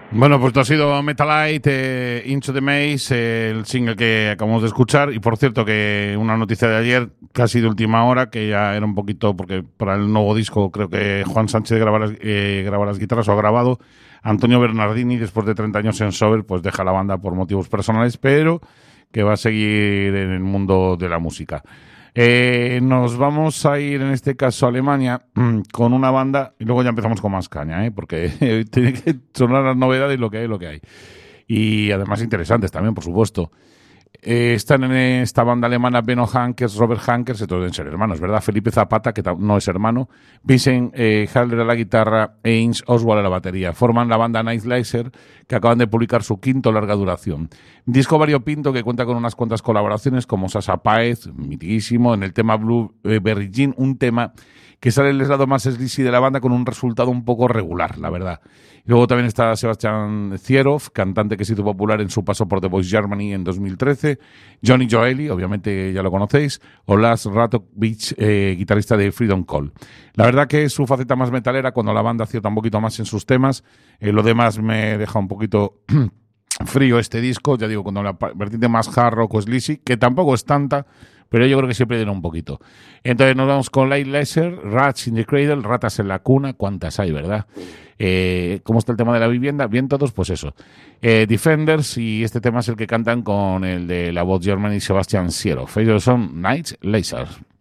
Bueno, pues esto ha sido Metalite, Into the Maze, el single que acabamos de escuchar. Y por cierto, que una noticia de ayer, casi de última hora, que ya era un poquito, porque para el nuevo disco creo que Juan Sánchez graba las guitarras, o ha grabado. Antonio Bernardini, después de 30 años en Sober, pues deja la banda por motivos personales, pero que va a seguir en el mundo de la música. Nos vamos a ir en este caso a Alemania con una banda y luego ya empezamos con más caña, porque tiene que sonar las novedades, lo que hay, lo que hay. Y además interesantes también, por supuesto. Están en esta banda alemana Benno Hankers, Robert Hankers, estos deben ser hermanos, ¿verdad? Felipe Zapata, que no es hermano, Vincent Halder a la guitarra e Ins Oswald a la batería. Forman la banda Night Laser, que acaban de publicar su quinto larga duración. Disco variopinto que cuenta con unas cuantas colaboraciones como Sasha Paez, mitiquísimo, en el tema Blueberry Gin, un tema que sale el lado más sleazy de la banda con un resultado un poco regular, la verdad. Y luego también está Sebastian Zierov, cantante que se hizo popular en su paso por The Voice Germany en 2013, Johnny Joeli, obviamente ya lo conocéis, o Lars Ratovich, guitarrista de Freedom Call. La verdad que es su faceta más metalera cuando la banda acierta un poquito más en sus temas, lo demás me deja un poquito frío este disco, ya digo, cuando la vertiente más hard rock o sleazy, que tampoco es tanta, pero yo creo que siempre tiene un poquito. Entonces nos vamos con Light Laser, Rats in the Cradle, ratas en la cuna, cuántas hay, ¿verdad? ¿Cómo está el tema de la vivienda? Bien todos, pues eso. Defenders, y este tema es el que cantan con el de la voz Germany, Sebastian Zierov. Ellos son Night Lasers.